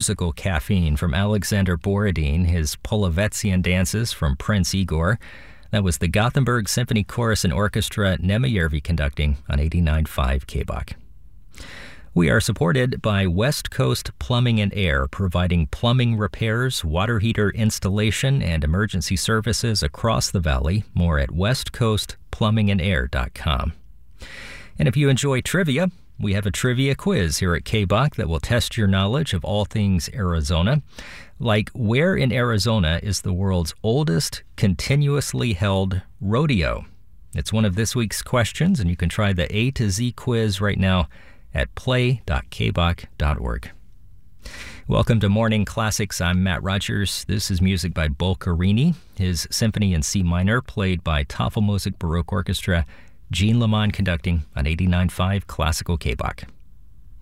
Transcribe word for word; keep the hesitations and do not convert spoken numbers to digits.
musical caffeine from Alexander Borodin, his Polovetzian dances from Prince Igor. That was the Gothenburg Symphony Chorus and Orchestra, Nemajärvi conducting on eighty-nine point five K B O C. We are supported by West Coast Plumbing and Air, providing plumbing repairs, water heater installation, and emergency services across the valley. More at west coast plumbing and air dot com. And if you enjoy trivia, we have a trivia quiz here at K B O C that will test your knowledge of all things Arizona. Like, where in Arizona is the world's oldest continuously held rodeo? It's one of this week's questions, and you can try the A to Z quiz right now at play dot k b o c dot org. Welcome to Morning Classics. I'm Matt Rogers. This is music by Bolcherini, his symphony in C minor, played by Tafelmusik Baroque Orchestra, Gene Lamont conducting on eighty-nine point five Classical K B O C.